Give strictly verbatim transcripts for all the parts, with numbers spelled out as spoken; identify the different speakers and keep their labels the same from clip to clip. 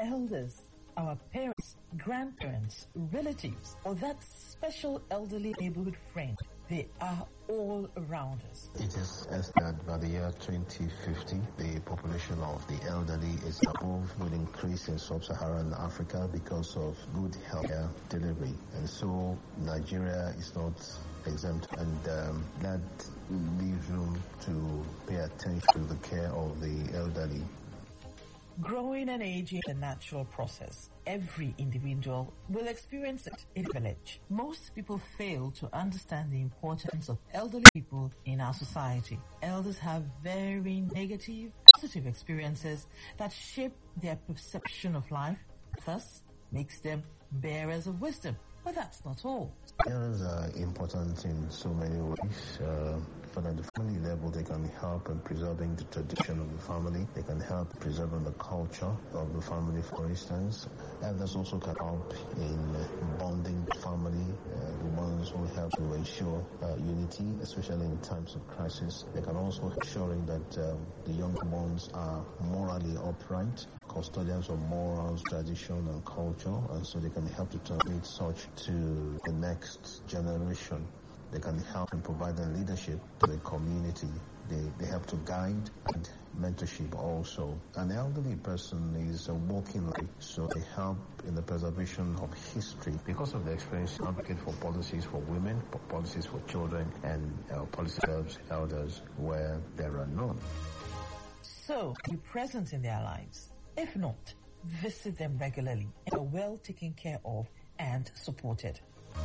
Speaker 1: elders, our parents, grandparents, relatives, or that special elderly neighborhood friend, they are all around us.
Speaker 2: It is estimated by the year twenty fifty, the population of the elderly is above will increase in sub-Saharan Africa because of good healthcare delivery. And so Nigeria is not exempt, and um, that leaves room to pay attention to the care of the elderly.
Speaker 1: Growing and aging is a natural process. Every individual will experience it in a village. Most people fail to understand the importance of elderly people in our society. Elders have very negative, positive experiences that shape their perception of life, thus makes them bearers of wisdom. But that's not all.
Speaker 2: Elders are important in so many ways. Uh, but at the family level, they can help in preserving the tradition of the family. They can help preserving the culture of the family, for instance. Elders also can help in bonding the family. Uh, the ones who help to ensure uh, unity, especially in times of crisis. They can also ensuring that uh, the younger ones are morally upright, custodians of morals, tradition, and culture, and so they can help to transmit such to the next generation. They can help in providing leadership to the community. They, they help to guide and mentorship also. An elderly person is a walking light, so they help in the preservation of history. Because of the experience, advocate for policies for women, for policies for children, and uh, policies serves elders where there are none.
Speaker 1: So, be present in their lives. If not, visit them regularly and are well taken care of and supported.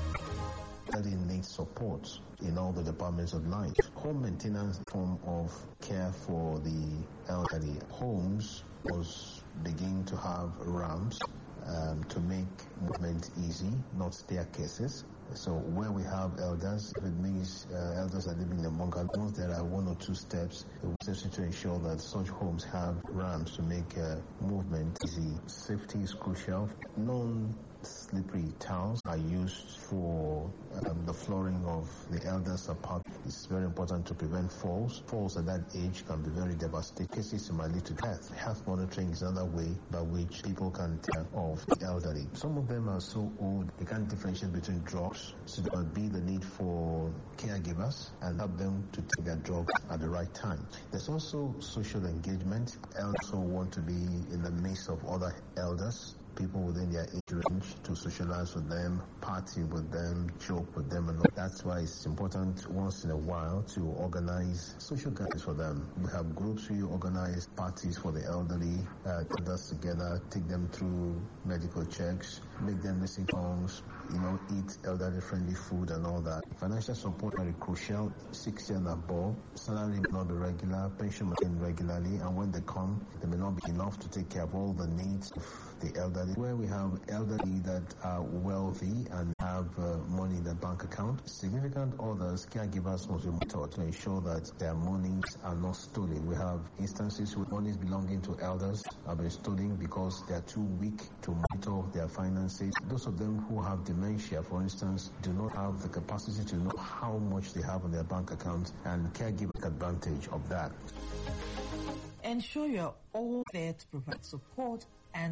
Speaker 2: Elderly needs support in all the departments of life. Home maintenance form of care for the elderly. Homes was begin to have ramps um, to make movement easy, not staircases. So where we have elders, if it means uh, elders are living among us, once there are one or two steps, it will necessary to ensure that such homes have ramps to make uh, movement easy. Safety is crucial. Non slippery tiles are used for um, the flooring of the elders' apartment. It's very important to prevent falls. Falls at that age can be very devastating. Cases might lead to death. Health monitoring is another way by which people can take of the elderly. Some of them are so old they can't differentiate between drugs, so there might be the need for caregivers and help them to take their drugs at the right time. There's also social engagement. Elders also want to be in the midst of other elders, people within their age range, to socialize with them, party with them, joke with them, and all. That's why it's important once in a while to organize social gatherings for them. We have groups who organize parties for the elderly, uh, get us together, take them through medical checks, make them listen songs, you know, eat elderly-friendly food and all that. Financial support are crucial, sixty and above. Salary may not be regular, pension may not be regularly, and when they come, they may not be enough to take care of all the needs of the elderly. Where we have elderly that are wealthy and have uh, money in their bank account, significant others, caregivers must be monitored to ensure that their monies are not stolen. We have instances where monies belonging to elders have been stolen because they are too weak to monitor their finances. Those of them who have dementia, for instance, do not have the capacity to know how much they have on their bank account, and caregivers take advantage of that.
Speaker 1: Ensure you're all there to provide support